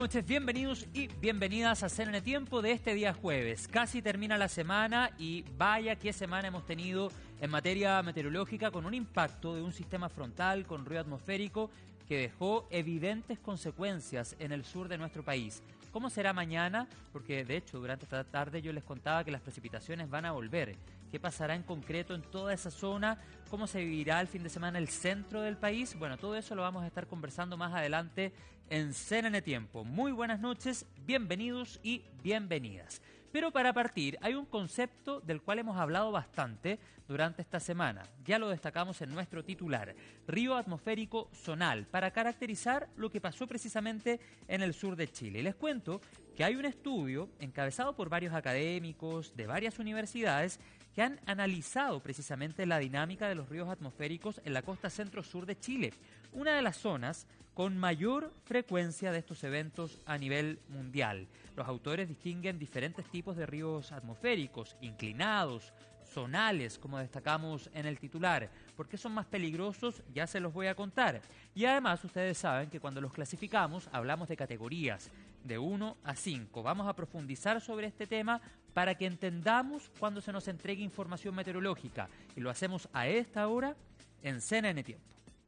Buenas noches, bienvenidos y bienvenidas a CNN Tiempo de este día jueves. Casi termina la semana y vaya qué semana hemos tenido en materia meteorológica, con un impacto de un sistema frontal con ruido atmosférico que dejó evidentes consecuencias en el sur de nuestro país. ¿Cómo será mañana? Porque de hecho durante esta tarde yo les contaba que las precipitaciones van a volver. ¿Qué pasará en concreto en toda esa zona? ¿Cómo se vivirá el fin de semana el centro del país? Bueno, todo eso lo vamos a estar conversando más adelante en CNN Tiempo. Muy buenas noches, bienvenidos y bienvenidas. Pero para partir, hay un concepto del cual hemos hablado bastante durante esta semana. Ya lo destacamos en nuestro titular, río atmosférico zonal, para caracterizar lo que pasó precisamente en el sur de Chile. Y les cuento que hay un estudio encabezado por varios académicos de varias universidades que han analizado precisamente la dinámica de los ríos atmosféricos en la costa centro-sur de Chile, una de las zonas con mayor frecuencia de estos eventos a nivel mundial. Los autores distinguen diferentes tipos de ríos atmosféricos, inclinados, zonales, como destacamos en el titular. ¿Por qué son más peligrosos? Ya se los voy a contar. Y además ustedes saben que cuando los clasificamos hablamos de categorías de 1 a 5. Vamos a profundizar sobre este tema para que entendamos cuando se nos entregue información meteorológica. Y lo hacemos a esta hora en CNN Tiempo.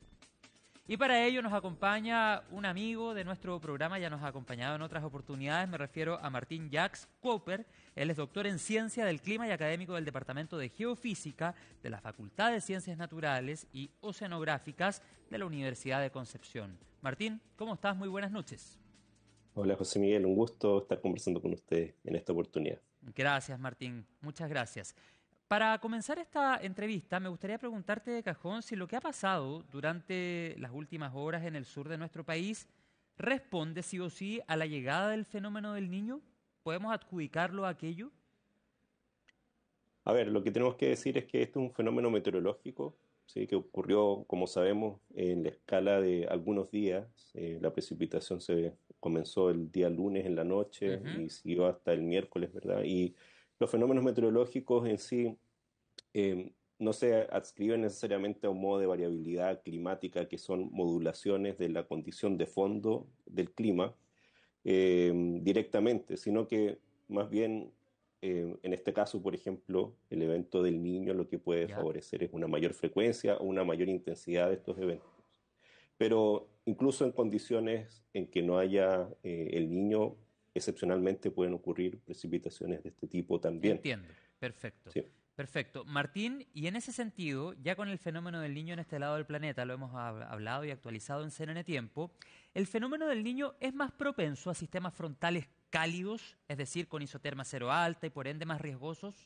Y para ello nos acompaña un amigo de nuestro programa, ya nos ha acompañado en otras oportunidades, me refiero a Martín Jacques Cooper. Él es doctor en Ciencia del Clima y académico del Departamento de Geofísica de la Facultad de Ciencias Naturales y Oceanográficas de la Universidad de Concepción. Martín, ¿cómo estás? Muy buenas noches. Hola José Miguel, un gusto estar conversando con usted en esta oportunidad. Gracias, Martín. Muchas gracias. Para comenzar esta entrevista, me gustaría preguntarte de cajón si lo que ha pasado durante las últimas horas en el sur de nuestro país responde sí o sí a la llegada del fenómeno del Niño. ¿Podemos adjudicarlo a aquello? A ver, lo que tenemos que decir es que este es un fenómeno meteorológico, ¿sí? Que ocurrió, como sabemos, en la escala de algunos días. La precipitación se comenzó el día lunes en la noche Ujú. y siguió hasta el miércoles, ¿verdad? Y los fenómenos meteorológicos en sí no se adscriben necesariamente a un modo de variabilidad climática que son modulaciones de la condición de fondo del clima directamente, sino que más bien en este caso, por ejemplo, el evento del Niño lo que puede Ya. favorecer es una mayor frecuencia o una mayor intensidad de estos eventos. Pero incluso en condiciones en que no haya el Niño, excepcionalmente pueden ocurrir precipitaciones de este tipo también. Entiendo. Perfecto. Sí. Perfecto. Martín, y en ese sentido, ya con el fenómeno del niño en este lado del planeta, lo hemos hablado y actualizado en CNN Tiempo, ¿el fenómeno del niño es más propenso a sistemas frontales cálidos, es decir, con isoterma cero alta y por ende más riesgosos?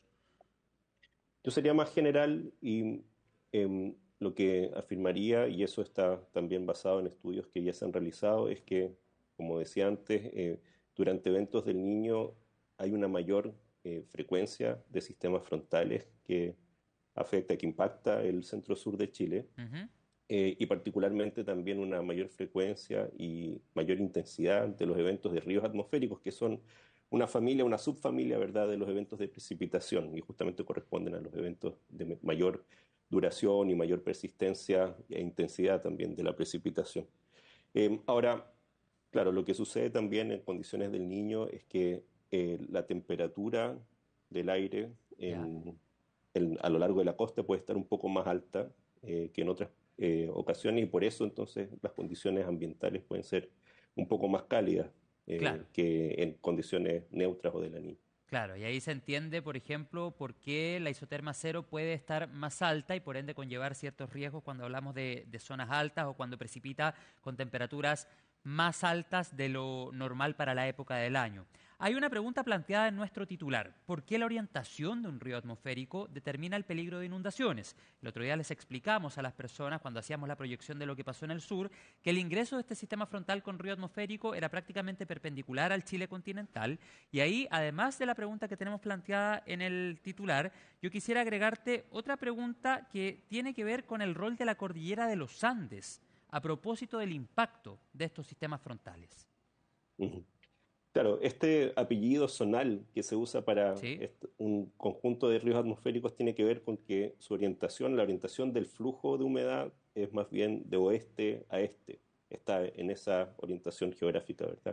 Yo sería más general y lo que afirmaría, y eso está también basado en estudios que ya se han realizado, es que, como decía antes, durante eventos del niño hay una mayor frecuencia de sistemas frontales que afecta, que impacta el centro sur de Chile, Ujú. y particularmente también una mayor frecuencia y mayor intensidad de los eventos de ríos atmosféricos, que son una familia, una subfamilia, ¿verdad?, de los eventos de precipitación y justamente corresponden a los eventos de mayor duración y mayor persistencia e intensidad también de la precipitación. Ahora, claro, lo que sucede también en condiciones del niño es que la temperatura del aire Ya. a lo largo de la costa puede estar un poco más alta que en otras ocasiones y por eso entonces las condiciones ambientales pueden ser un poco más cálidas Claro. que en condiciones neutras o de la niña. Claro, y ahí se entiende, por ejemplo, por qué la isoterma cero puede estar más alta y por ende conllevar ciertos riesgos cuando hablamos de zonas altas o cuando precipita con temperaturas más altas de lo normal para la época del año. Hay una pregunta planteada en nuestro titular. ¿Por qué la orientación de un río atmosférico determina el peligro de inundaciones? El otro día les explicamos a las personas, cuando hacíamos la proyección de lo que pasó en el sur, que el ingreso de este sistema frontal con río atmosférico era prácticamente perpendicular al Chile continental. Y ahí, además de la pregunta que tenemos planteada en el titular, yo quisiera agregarte otra pregunta que tiene que ver con el rol de la cordillera de los Andes a propósito del impacto de estos sistemas frontales. Ujú. Claro, este apellido zonal que se usa para ¿Sí? un conjunto de ríos atmosféricos tiene que ver con que su orientación, la orientación del flujo de humedad es más bien de oeste a este. Está en esa orientación geográfica, ¿verdad?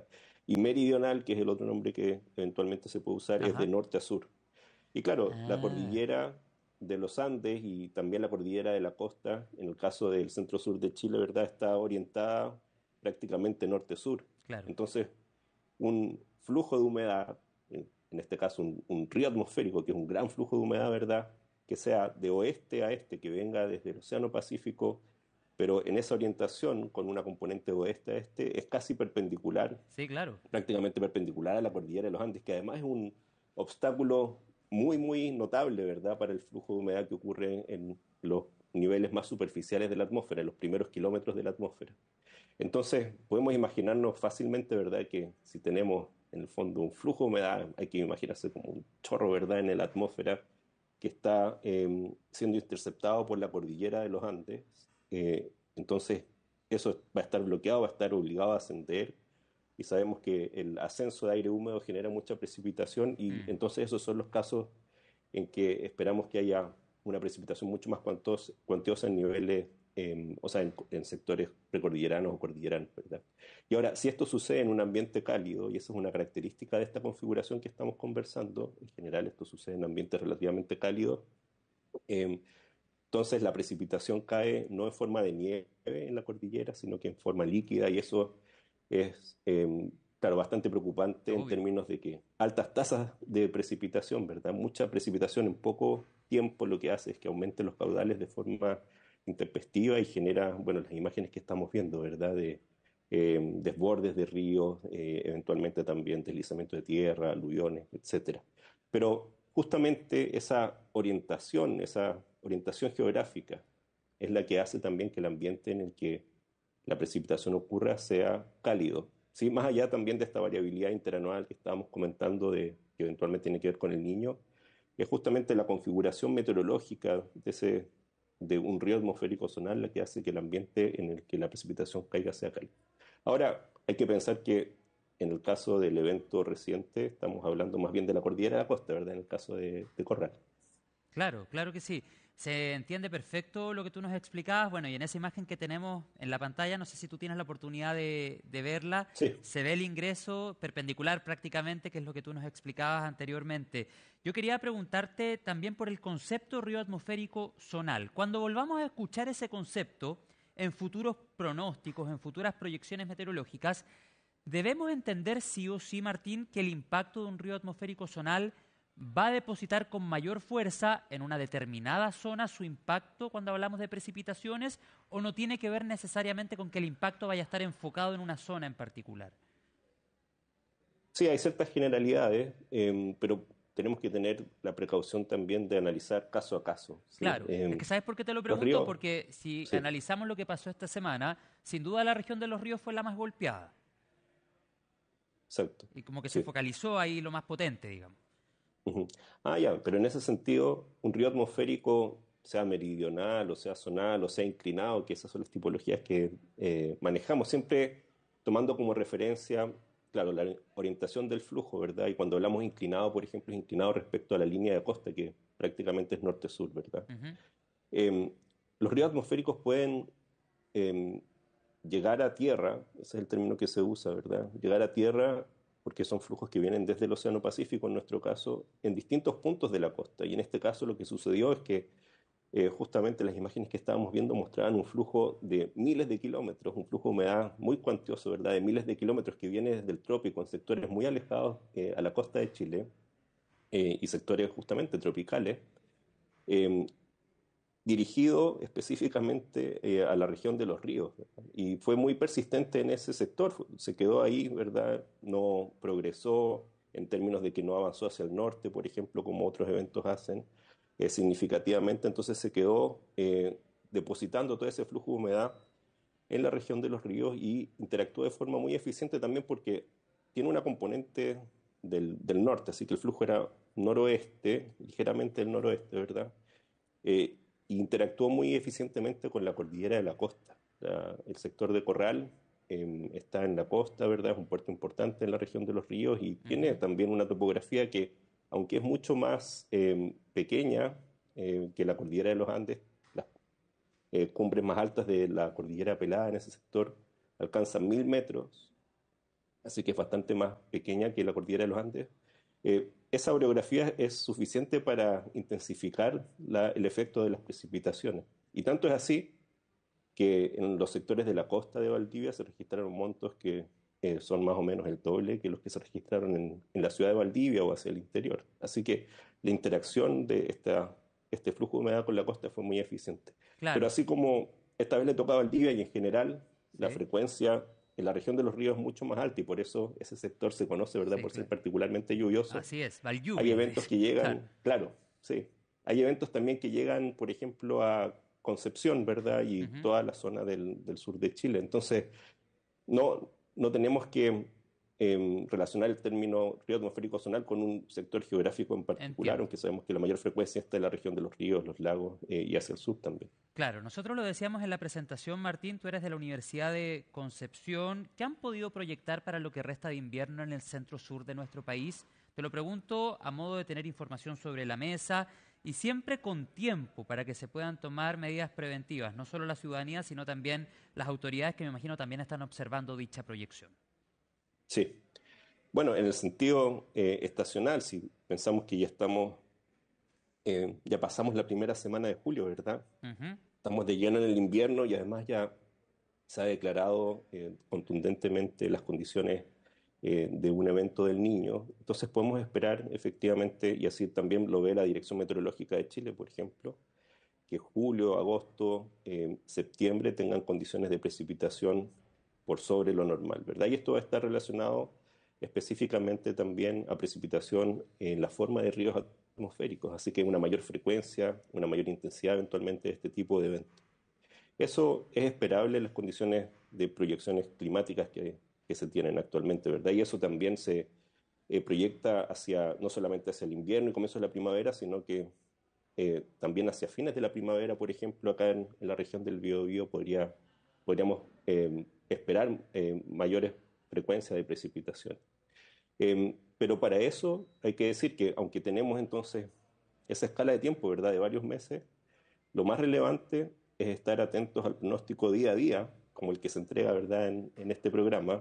y meridional, que es el otro nombre que eventualmente se puede usar, es de Ajá. norte a sur. Y claro, la Ah, cordillera de los Andes y también la cordillera de la costa, en el caso del centro-sur de Chile, ¿verdad? Está orientada prácticamente norte-sur. claro. Entonces, un flujo de humedad, en este caso un río atmosférico, que es un gran flujo de humedad, ¿verdad? Que sea de oeste a este, que venga desde el Océano Pacífico, pero en esa orientación, con una componente de oeste a este, es casi perpendicular, Sí, claro. prácticamente perpendicular a la cordillera de los Andes, que además es un obstáculo muy, muy notable, ¿verdad?, para el flujo de humedad que ocurre en los niveles más superficiales de la atmósfera, en los primeros kilómetros de la atmósfera. Entonces, podemos imaginarnos fácilmente, ¿verdad?, que si tenemos en el fondo un flujo de humedad, hay que imaginarse como un chorro, ¿verdad?, en la atmósfera que está siendo interceptado por la cordillera de los Andes. Entonces, eso va a estar bloqueado, va a estar obligado a ascender y sabemos que el ascenso de aire húmedo genera mucha precipitación y Mm. entonces esos son los casos en que esperamos que haya una precipitación mucho más cuantiosa en niveles, o sea, en sectores precordilleranos o cordilleranos, ¿verdad? Y ahora, si esto sucede en un ambiente cálido, y esa es una característica de esta configuración que estamos conversando, en general esto sucede en ambientes relativamente cálidos, eh, entonces la precipitación cae no en forma de nieve en la cordillera, sino que en forma líquida y eso es, claro, bastante preocupante en Obvio. términos de que altas tasas de precipitación, ¿verdad? Mucha precipitación en poco tiempo lo que hace es que aumenten los caudales de forma intempestiva y genera, bueno, las imágenes que estamos viendo, ¿verdad? De desbordes de ríos, eventualmente también deslizamiento de tierra, aluviones, etcétera. Pero justamente esa orientación geográfica es la que hace también que el ambiente en el que la precipitación ocurra sea cálido. ¿Sí? Más allá también de esta variabilidad interanual que estábamos comentando, que eventualmente tiene que ver con el niño, es justamente la configuración meteorológica de un río atmosférico zonal la que hace que el ambiente en el que la precipitación caiga sea cálido. Ahora, hay que pensar que en el caso del evento reciente, estamos hablando más bien de la cordillera de la costa, ¿verdad? En el caso de Corral. Claro, claro que sí. Se entiende perfecto lo que tú nos explicabas. Bueno, y en esa imagen que tenemos en la pantalla, no sé si tú tienes la oportunidad de verla, Sí, se ve el ingreso perpendicular prácticamente, que es lo que tú nos explicabas anteriormente. Yo quería preguntarte también por el concepto río atmosférico zonal. Cuando volvamos a escuchar ese concepto en futuros pronósticos, en futuras proyecciones meteorológicas, debemos entender sí o sí, Martín, que el impacto de un río atmosférico zonal va a depositar con mayor fuerza en una determinada zona su impacto cuando hablamos de precipitaciones o no tiene que ver necesariamente con que el impacto vaya a estar enfocado en una zona en particular. sí, hay ciertas generalidades, pero tenemos que tener la precaución también de analizar caso a caso, ¿sí? Claro, es que ¿sabes por qué te lo Los pregunto? ríos, Porque si sí, analizamos lo que pasó esta semana, sin duda la región de los ríos fue la más golpeada exacto, y como que se sí. focalizó ahí lo más potente, digamos. Ujú. Ah, ya, pero en ese sentido, un río atmosférico, sea meridional, o sea zonal, o sea inclinado, que esas son las tipologías que manejamos, siempre tomando como referencia, claro, la orientación del flujo, ¿verdad? Y cuando hablamos inclinado, por ejemplo, es inclinado respecto a la línea de costa, que prácticamente es norte-sur, ¿verdad? Ujú. Em, los ríos atmosféricos pueden em, llegar a tierra, ese es el término que se usa, ¿verdad? Llegar a tierra porque son flujos que vienen desde el Océano Pacífico, en nuestro caso, en distintos puntos de la costa. Y en este caso lo que sucedió es que justamente las imágenes que estábamos viendo mostraban un flujo de miles de kilómetros, un flujo de humedad muy cuantioso, ¿verdad? De miles de kilómetros que viene desde el trópico en sectores muy alejados a la costa de Chile y sectores justamente tropicales. eh, Dirigido específicamente a la región de los ríos, ¿verdad? Y fue muy persistente en ese sector, se quedó ahí, ¿verdad? No progresó en términos de que no avanzó hacia el norte, por ejemplo, como otros eventos hacen, significativamente, entonces se quedó depositando todo ese flujo de humedad en la región de los ríos y interactúa de forma muy eficiente también porque tiene una componente del norte, así que el flujo era noroeste, ligeramente del noroeste, ¿verdad? eh, Interactuó muy eficientemente con la cordillera de la costa. El sector de Corral está en la costa, ¿verdad? Es un puerto importante en la región de los ríos y tiene Ujú. también una topografía que, aunque es mucho más pequeña que la cordillera de los Andes, las cumbres más altas de la cordillera Pelada en ese sector alcanzan 1000 metros así que es bastante más pequeña que la cordillera de los Andes. Esa orografía es suficiente para intensificar el efecto de las precipitaciones. Y tanto es así que en los sectores de la costa de Valdivia se registraron montos que son más o menos el doble que los que se registraron en la ciudad de Valdivia o hacia el interior. Así que la interacción de este flujo de humedad con la costa fue muy eficiente. Pero Claro, así como esta vez le toca a Valdivia y en general la sí, frecuencia en la región de los ríos es mucho más alta y por eso ese sector se conoce, ¿verdad?, sí, por ser claro. particularmente lluvioso. Así es, Hay Vallluvia le eventos dice. que Claro. llegan, claro, sí. Hay eventos también que llegan, por ejemplo, a Concepción, ¿verdad? Y Ujú. toda la zona del sur de Chile. Entonces, no tenemos que relacionar el término río atmosférico zonal con un sector geográfico en particular, Entiendo. aunque sabemos que la mayor frecuencia está en la región de los ríos, los lagos y hacia el sur también. Claro, nosotros lo decíamos en la presentación, Martín, tú eres de la Universidad de Concepción. ¿Qué han podido proyectar para lo que resta de invierno en el centro sur de nuestro país? Te lo pregunto a modo de tener información sobre la mesa y siempre con tiempo para que se puedan tomar medidas preventivas, no solo la ciudadanía, sino también las autoridades que me imagino también están observando dicha proyección. Sí. Bueno, en el sentido estacional, si pensamos que ya pasamos la primera semana de julio, ¿verdad? Ujú. Estamos de lleno en el invierno y además ya se ha declarado contundentemente las condiciones de un evento del Niño. Entonces podemos esperar efectivamente, y así también lo ve la Dirección Meteorológica de Chile, por ejemplo, que julio, agosto, septiembre tengan condiciones de precipitación por sobre lo normal, ¿verdad? Y esto va a estar relacionado específicamente también a precipitación en la forma de ríos atmosféricos, así que una mayor frecuencia, una mayor intensidad eventualmente de este tipo de eventos. Eso es esperable en las condiciones de proyecciones climáticas que se tienen actualmente, ¿verdad? Y eso también se proyecta hacia, no solamente hacia el invierno y comienzo de la primavera, sino que también hacia fines de la primavera, por ejemplo, acá en la región del Biobío podríamos esperar mayores frecuencias de precipitación. Pero para eso hay que decir que aunque tenemos entonces esa escala de tiempo, ¿verdad?, de varios meses, lo más relevante es estar atentos al pronóstico día a día, como el que se entrega, ¿verdad?, en este programa.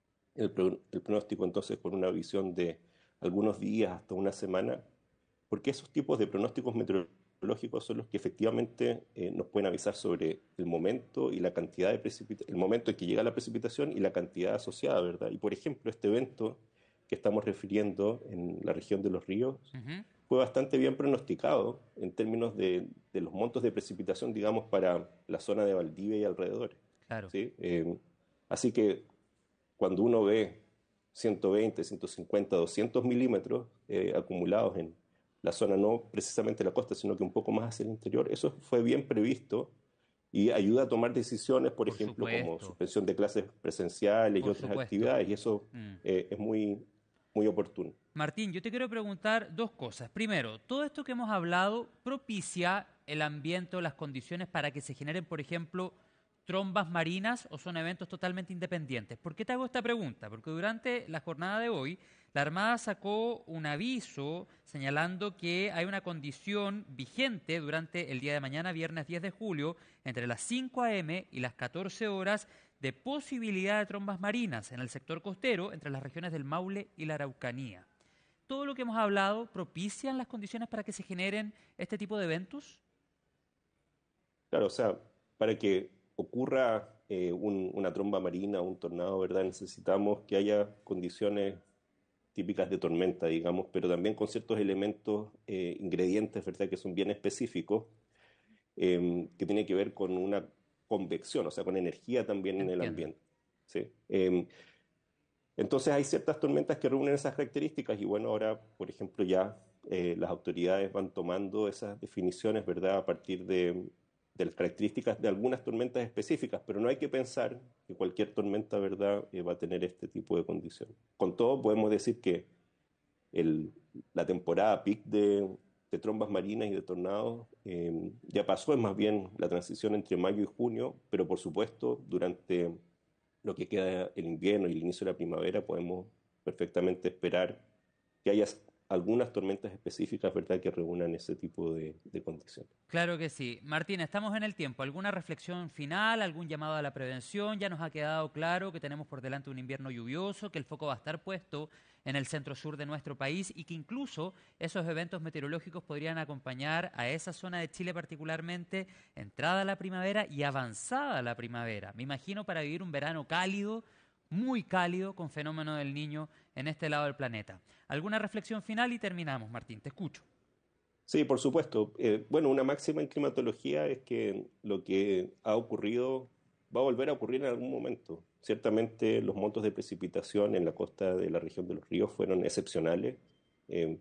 El pronóstico entonces con una visión de algunos días hasta una semana, porque esos tipos de pronósticos meteorológicos son los que efectivamente nos pueden avisar sobre el momento y la cantidad de precipitación, el momento en que llega la precipitación y la cantidad asociada, ¿verdad? Y por ejemplo, este evento que estamos refiriendo en la región de los ríos Ujú. fue bastante bien pronosticado en términos de los montos de precipitación, digamos, para la zona de Valdivia y alrededores, Claro. ¿sí? Así que cuando uno ve 120, 150, 200 milímetros acumulados en la zona, no precisamente la costa, sino que un poco más hacia el interior, eso fue bien previsto y ayuda a tomar decisiones, por Por ejemplo, como supuesto, suspensión de clases presenciales y por otras supuesto. actividades, y eso Mm. es muy oportuno. Martín, yo te quiero preguntar dos cosas. Primero, todo esto que hemos hablado propicia el ambiente o las condiciones para que se generen, por ejemplo, trombas marinas o son eventos totalmente independientes. ¿Por qué te hago esta pregunta? Porque durante la jornada de hoy, la Armada sacó un aviso señalando que hay una condición vigente durante el día de mañana, viernes 10 de julio, entre las 5 a.m. y las 14 horas, de posibilidad de trombas marinas en el sector costero entre las regiones del Maule y la Araucanía. ¿Todo lo que hemos hablado propician las condiciones para que se generen este tipo de eventos? Claro, o sea, para que ocurra una tromba marina o un tornado, ¿verdad? Necesitamos que haya condiciones típicas de tormenta, digamos, pero también con ciertos elementos, ingredientes, ¿verdad?, que son bien específicos, que tiene que ver con una convección, o sea, con energía también en el Entiendo. ambiente, ¿sí? Entonces hay ciertas tormentas que reúnen esas características y bueno, ahora, por ejemplo, ya las autoridades van tomando esas definiciones, ¿verdad?, a partir de las características de algunas tormentas específicas, pero no hay que pensar que cualquier tormenta, ¿verdad?, va a tener este tipo de condiciones. Con todo, podemos decir que el, la temporada peak de trombas marinas y de tornados ya pasó, es más bien la transición entre mayo y junio, pero por supuesto, durante lo que queda el invierno y el inicio de la primavera, podemos perfectamente esperar que haya algunas tormentas específicas, ¿verdad?, que reúnan ese tipo de condiciones. Claro que sí. Martín, estamos en el tiempo. ¿Alguna reflexión final, algún llamado a la prevención? Ya nos ha quedado claro que tenemos por delante un invierno lluvioso, que el foco va a estar puesto en el centro-sur de nuestro país y que incluso esos eventos meteorológicos podrían acompañar a esa zona de Chile particularmente entrada la primavera y avanzada la primavera. Me imagino para vivir un verano cálido, muy cálido, con fenómeno del Niño en este lado del planeta. ¿Alguna reflexión final y terminamos, Martín? Te escucho. Sí, por supuesto. Bueno, una máxima en climatología es que lo que ha ocurrido va a volver a ocurrir en algún momento. Ciertamente los montos de precipitación en la costa de la región de los ríos fueron excepcionales. Eh,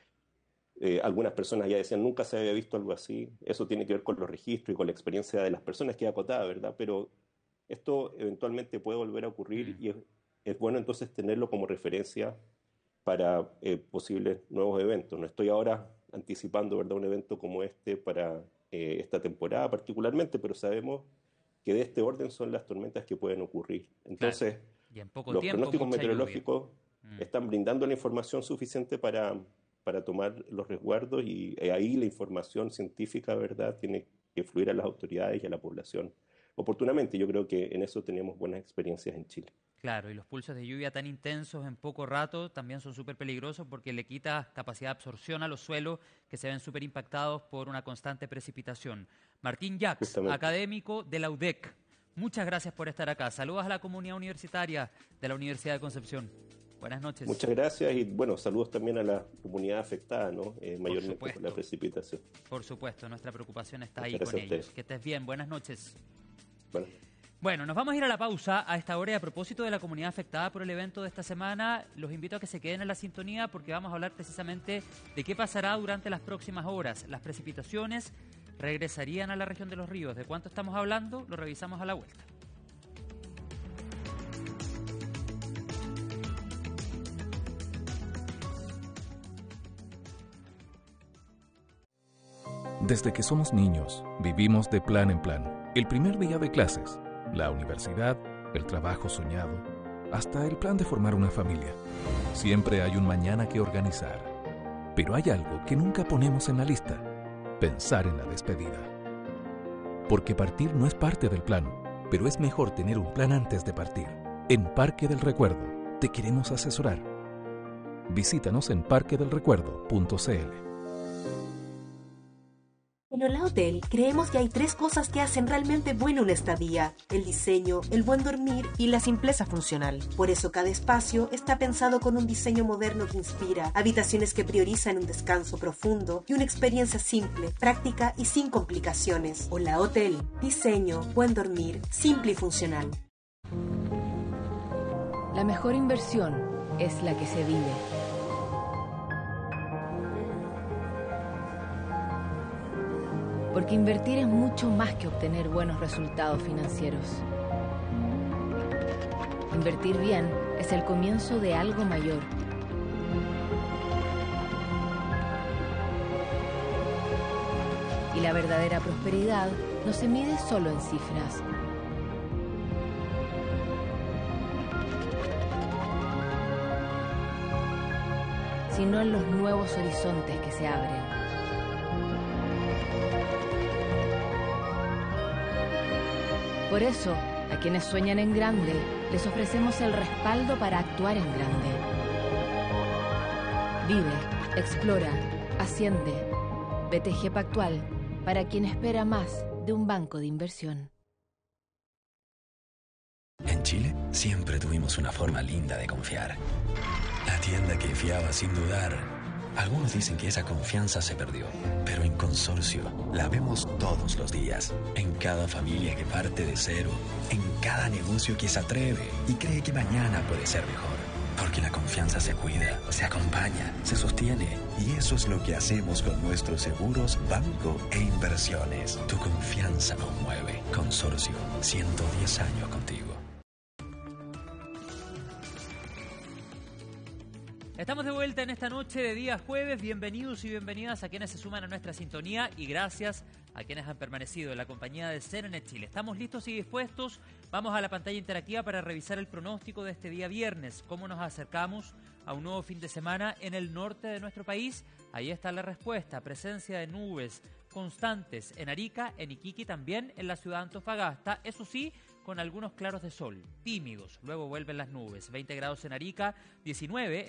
Algunas personas ya decían, nunca se había visto algo así. Eso tiene que ver con los registros y con la experiencia de las personas, que es acotada, ¿verdad? Pero esto eventualmente puede volver a ocurrir y es bueno entonces tenerlo como referencia para posibles nuevos eventos. No estoy ahora anticipando, ¿verdad?, un evento como este para esta temporada particularmente, pero sabemos que de este orden son las tormentas que pueden ocurrir. Claro. Entonces, Y en poco los tiempo, pronósticos mucha lluvia. meteorológicos están brindando la información suficiente para tomar los resguardos y ahí la información científica, ¿verdad?, tiene que fluir a las autoridades y a la población oportunamente. Yo creo que en eso tenemos buenas experiencias en Chile. Claro, y los pulsos de lluvia tan intensos en poco rato también son súper peligrosos porque le quita capacidad de absorción a los suelos que se ven súper impactados por una constante precipitación. Martín Jacks, Justamente. académico de la UDEC, muchas gracias por estar acá. Saludos a la comunidad universitaria de la Universidad de Concepción. Buenas noches. Muchas gracias y bueno, saludos también a la comunidad afectada, ¿no? Mayormente por la precipitación. Por supuesto, nuestra preocupación está Muchas ahí con gracias a ellos. ustedes. Que estés bien, buenas noches. Bueno, Nos vamos a ir a la pausa a esta hora y a propósito de la comunidad afectada por el evento de esta semana, los invito a que se queden en la sintonía porque vamos a hablar precisamente de qué pasará durante las próximas horas. Las precipitaciones regresarían a la región de los ríos. ¿De cuánto estamos hablando? Lo revisamos a la vuelta. Desde que somos niños, vivimos de plan en plan. El primer día de clases, la universidad, el trabajo soñado, hasta el plan de formar una familia. Siempre hay un mañana que organizar. Pero hay algo que nunca ponemos en la lista: pensar en la despedida. Porque partir no es parte del plan, pero es mejor tener un plan antes de partir. En Parque del Recuerdo te queremos asesorar. Visítanos en parquedelrecuerdo.cl. En Hola Hotel creemos que hay 3 cosas que hacen realmente buena una estadía: el diseño, el buen dormir y la simpleza funcional. Por eso cada espacio está pensado con un diseño moderno que inspira, habitaciones que priorizan un descanso profundo y una experiencia simple, práctica y sin complicaciones. Hola Hotel, diseño, buen dormir, simple y funcional. La mejor inversión es la que se vive. Porque invertir es mucho más que obtener buenos resultados financieros. Invertir bien es el comienzo de algo mayor. Y la verdadera prosperidad no se mide solo en cifras. Sino en los nuevos horizontes que se abren. Por eso, a quienes sueñan en grande, les ofrecemos el respaldo para actuar en grande. Vive, explora, asciende. BTG Pactual, para quien espera más de un banco de inversión. En Chile siempre tuvimos una forma linda de confiar. La tienda que fiaba sin dudar. Algunos dicen que esa confianza se perdió, pero en Consorcio la vemos todos los días. En cada familia que parte de cero, en cada negocio que se atreve y cree que mañana puede ser mejor. Porque la confianza se cuida, se acompaña, se sostiene. Y eso es lo que hacemos con nuestros seguros, banco e inversiones. Tu confianza nos mueve. Consorcio, 110 años contigo. Estamos de vuelta en esta noche de día jueves. Bienvenidos y bienvenidas a quienes se suman a nuestra sintonía y gracias a quienes han permanecido en la compañía de CNN Chile. Estamos listos y dispuestos. Vamos a la pantalla interactiva para revisar el pronóstico de este día viernes. ¿Cómo nos acercamos a un nuevo fin de semana en el norte de nuestro país? Ahí está la respuesta. Presencia de nubes constantes en Arica, en Iquique y también en la ciudad de Antofagasta. Eso sí, con algunos claros de sol, tímidos. Luego vuelven las nubes. 20 grados en Arica, 19